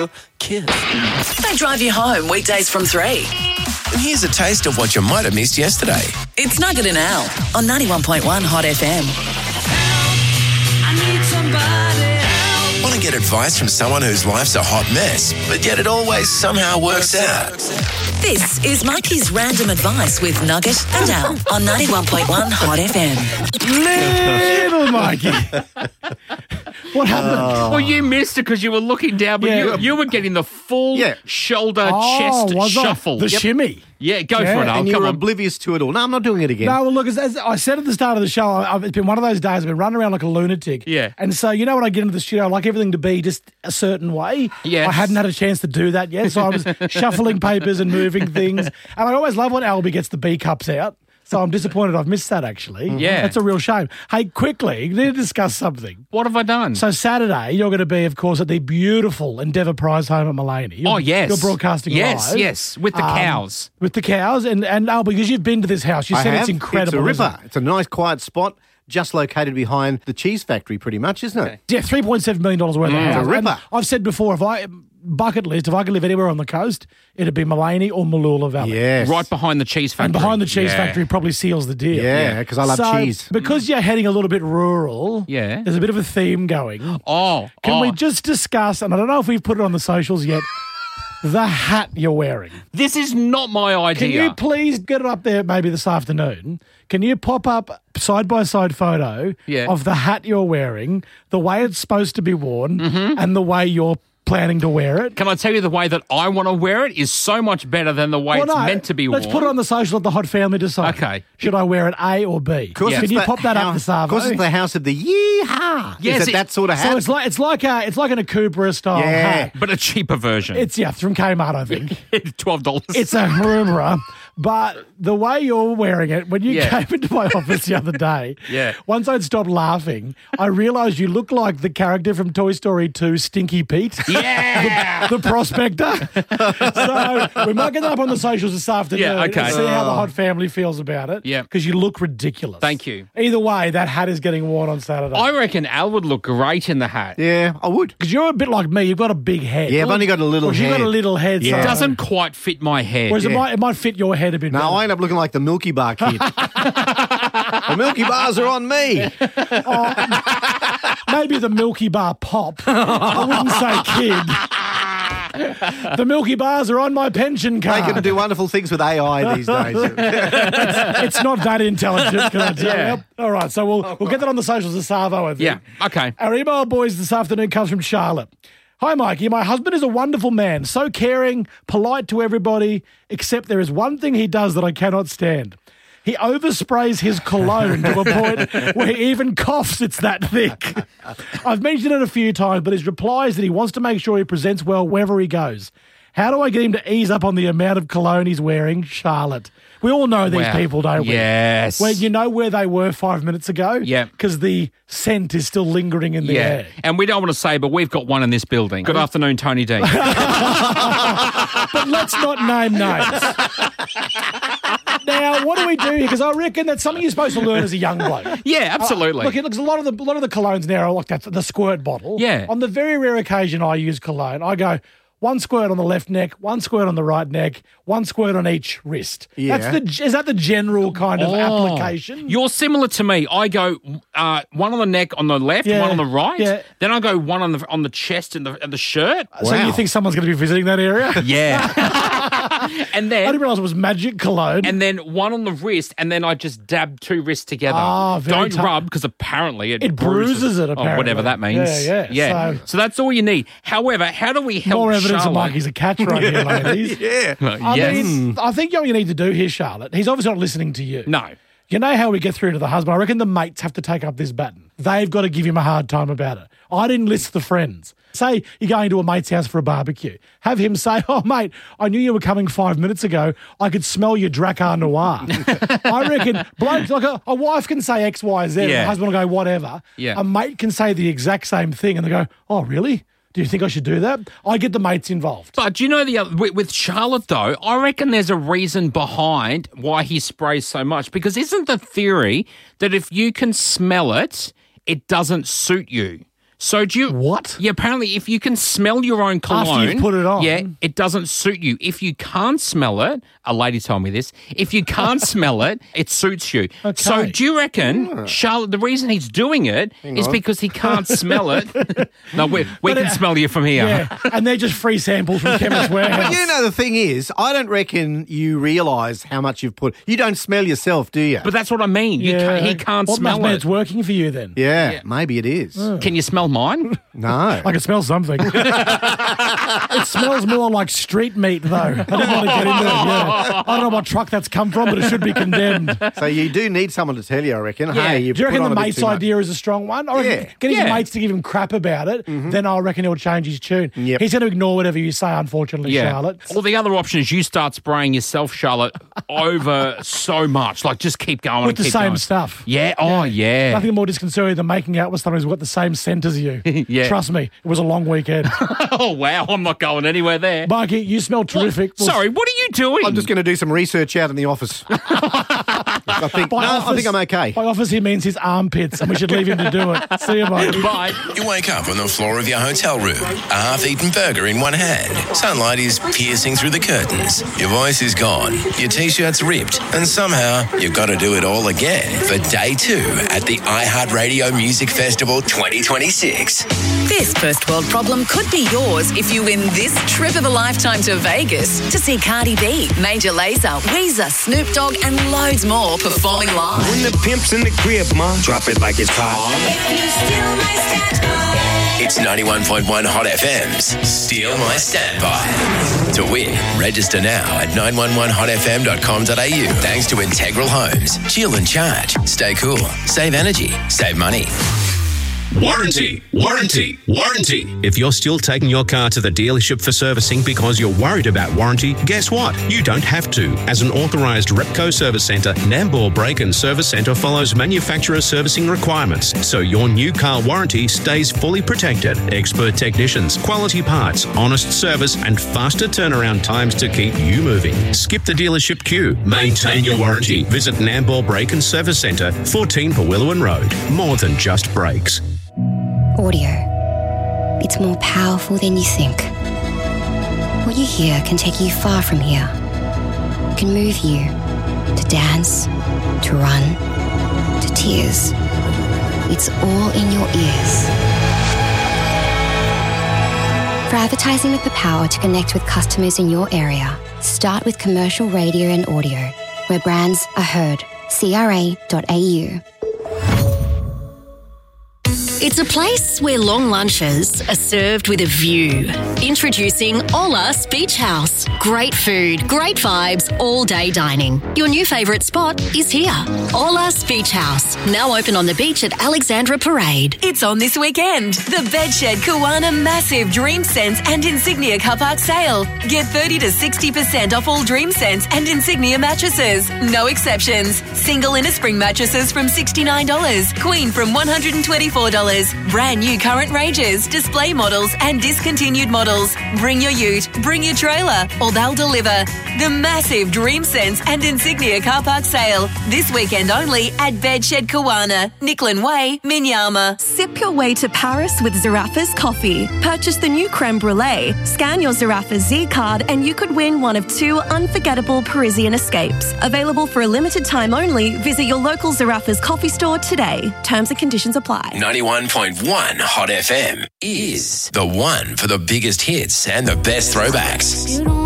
Radio Kiss. They drive you home weekdays from 3. And here's a taste of what you might have missed yesterday. It's Nugget and Al on 91.1 Hot FM. I need somebody help. Want to get advice from someone whose life's a hot mess, but yet it always somehow works out. This is Mikey's Random Advice with Nugget and Al on 91.1 Hot FM. Little Mikey. What happened? Well, you missed it because you were looking down, but you were getting the full shoulder chest was I? shuffle. The shimmy. Yeah, go for it, Al. And you Come were on. oblivious to it all. No, I'm not doing it again. No, well, look, as I said at the start of the show, it's been one of those days I've been running around like a lunatic. Yeah. And so, you know, when I get into the studio, I like everything to be just a certain way. Yes. I hadn't had a chance to do that yet, so I was shuffling papers and moving things. And I always love when Albie gets the B cups out. So I'm disappointed I've missed that, actually. Yeah. That's a real shame. Hey, quickly, you need to discuss something. What have I done? So Saturday, you're going to be, of course, at the beautiful Endeavour Prize home at Mullaney. Oh, yes. You're broadcasting Yes, live. yes, with the cows. With the cows. And because you've been to this house, you I said have. it's incredible. It's a isn't ripper. It's a nice, quiet spot, just located behind the cheese factory, pretty much, isn't it? Yeah, $3.7 million worth of house. a ripper. And I've said before, if I could live anywhere on the coast, it'd be Mullaney or Malula Valley. Yes. Right behind the cheese factory. And behind the cheese Yeah. factory probably seals the deal. Yeah, because I love So, cheese. because you're heading a little bit rural, Yeah. there's a bit of a theme going. Oh, Can we just discuss, and I don't know if we've put it on the socials yet, the hat you're wearing? This is not my Can idea. you please get it up there maybe this afternoon? Can you pop up side-by-side photo of the hat you're wearing, the way it's supposed to be worn, and the way you're planning to wear it? Can I tell you the way that I want to wear it is so much better than the way it's meant to be worn? Let's put it on the social, let the hot family decide. Okay. Should I wear it A or B? Of course, Can it's you the pop that up house- the Savo? Of course, it's the house of the yeehaw. Yes, Is it that sort of hat? So it's like an Akubra style Yeah. hat. But a cheaper version. It's from Kmart, I think. $12. It's a rumor, but the way you're wearing it, when you came into my office the other day, once I'd stopped laughing, I realised you look like the character from Toy Story 2, Stinky Pete. Yeah. the prospector. So we might get that up on the socials this afternoon. Yeah, okay. And see how the hot family feels about it. Yeah. Because you look ridiculous. Thank you. Either way, that hat is getting worn on Saturday. I reckon Al would look great in the hat. Yeah, I would. Because you're a bit like me. You've got a big head. Yeah, I've only got a little You've got head. a little head. Yeah. It so- doesn't quite fit my head. Whereas it might fit your head a bit No, better. I end up looking like the Milky Bar kid. The Milky Bars are on me. Maybe the Milky Bar pop. I wouldn't say kid. The Milky Bars are on my pension They card. can do wonderful things with AI these days. It's not that intelligent, can I tell you? All right, so we'll get that on the socials of Savo, I think. Yeah, okay. Our email, boys, this afternoon comes from Charlotte. Hi, Mikey. My husband is a wonderful man, so caring, polite to everybody, except there is one thing he does that I cannot stand. He oversprays his cologne to a point where he even coughs, it's that thick. I've mentioned it a few times, but his reply is that he wants to make sure he presents well wherever he goes. How do I get him to ease up on the amount of cologne he's wearing? Charlotte. We all know these Wow. people, don't we? Yes. Where you know where they were 5 minutes ago? Yeah. Because the scent is still lingering in the air. And we don't want to say, but we've got one in this building. Good afternoon, Tony D. But let's not name names. Now, what do we do here? Because I reckon that's something you're supposed to learn as a young bloke. Yeah, absolutely. Look, it looks a lot of the colognes now are like that, the squirt bottle. Yeah. On the very rare occasion I use cologne, I go one squirt on the left neck, one squirt on the right neck, one squirt on each wrist. Yeah. Is that the general kind of application? You're similar to me. I go one on the neck on the left, Yeah, one on the right. yeah. Then I go one on the chest and the shirt. So you think someone's going to be visiting that area? Yeah. And I didn't then realise it was magic cologne. and then one on the wrist, and then I just dab two wrists together. Ah, very Don't tough. rub because apparently It bruises it, Oh, whatever apparently. that means. Yeah. So that's all you need. However, how do we help More evidence Charlotte? of Mikey's a catch right here, ladies. Yeah. I Yes. mean, I think what you need to do here, Charlotte, he's obviously not listening to you. No. You know how we get through to the husband? I reckon the mates have to take up this baton. They've got to give him a hard time about it. I didn't list the friends. Say you're going to a mate's house for a barbecue. Have him say, oh, mate, I knew you were coming 5 minutes ago. I could smell your Drakkar Noir. I reckon blokes, like a wife can say X, Y, Z. Yeah. The husband will go, whatever. Yeah. A mate can say the exact same thing and they go, oh, really? Do you think I should do that? I get the mates involved. But do you know with Charlotte though, I reckon there's a reason behind why he sprays so much. Because isn't the theory that if you can smell it, it doesn't suit you? So do you... What? Yeah, apparently if you can smell your own cologne... After you've put it on. Yeah, it doesn't suit you. If you can't smell it, a lady told me this, if you can't smell it, it suits you. Okay. So do you reckon, Charlotte, the reason he's doing it is because he can't smell it? No, we can smell you from here. Yeah, and they're just free samples from Chemist Warehouse. But you know, the thing is, I don't reckon you realise how much you've put. You don't smell yourself, do you? But that's what I mean. He can't what smell must mean it. it's working for you then? yeah, maybe it is. Can you smell mine? No. I can smell something. It smells more like street meat, though. I didn't want to get into it. Yeah. I don't know what truck that's come from, but it should be condemned. So you do need someone to tell you, I reckon. Hey, you've Do you reckon put the on a bit mate's too much. idea is a strong one? I reckon get his mates to give him crap about it, then I reckon he'll change his tune. Yep. He's going to ignore whatever you say, unfortunately, Charlotte. Or the other option is you start spraying yourself, Charlotte, over so much. Like, just keep going With and the keep same going. stuff. Yeah. Oh, yeah. Nothing more disconcerting than making out with someone who's got the same scent as you. Yeah. Trust me, it was a long weekend. Oh, wow. I'm not going anywhere there. Mikey, you smell terrific. Well, Sorry, what are you doing? I'm just going to do some research out in the office. I think I'm okay. By office, he means his armpits, and we should leave him to do it. See you, Mikey. Bye. You wake up on the floor of your hotel room, a half-eaten burger in one hand. Sunlight is piercing through the curtains. Your voice is gone. Your T-shirt's ripped. And somehow, you've got to do it all again for day 2 at the iHeartRadio Music Festival 2026. This first world problem could be yours if you win this trip of a lifetime to Vegas to see Cardi B, Major Lazer, Weezer, Snoop Dogg, and loads more performing live. When the pimp's in the crib, ma, drop it like it's hot. It's 91.1 Hot FM's Steal My Standby. To win, register now at 911hotfm.com.au. Thanks to Integral Homes. Chill and charge. Stay cool. Save energy. Save money. Warranty. If you're still taking your car to the dealership for servicing because you're worried about warranty, guess what? You don't have to. As an authorised Repco service centre, Nambour Brake and Service Centre follows manufacturer servicing requirements, so your new car warranty stays fully protected. Expert technicians, quality parts, honest service, and faster turnaround times to keep you moving. Skip the dealership queue. Maintain your warranty. Visit Nambour Brake and Service Centre, 14 Pawilluan Road. More than just brakes. Audio. It's more powerful than you think. What you hear can take you far from here. It can move you to dance, to run, to tears. It's all in your ears. For advertising with the power to connect with customers in your area, start with commercial radio and audio, where brands are heard. CRA.au. It's a place where long lunches are served with a view. Introducing Ola's Beach House. Great food, great vibes, all-day dining. Your new favourite spot is here. Ola's Beach House, now open on the beach at Alexandra Parade. It's on this weekend. The Bedshed Kiwana Massive Dream Sense and Insignia Car Park Sale. Get 30 to 60% off all Dream Sense and Insignia mattresses. No exceptions. Single inner spring mattresses from $69. Queen from $124. Brand new current ranges, display models and discontinued models. Bring your ute, bring your trailer, or they'll deliver. The massive Dream Sense and Insignia Car Park Sale. This weekend only at Bedshed Kiwana, Nicklin Way, Minyama. Sip your way to Paris with Zaraffa's coffee. Purchase the new creme brulee, scan your Zaraffa Z card, and you could win one of 2 unforgettable Parisian escapes. Available for a limited time only. Visit your local Zaraffa's coffee store today. Terms and conditions apply. 91.1 Hot FM is the one for the biggest hits and the best throwbacks.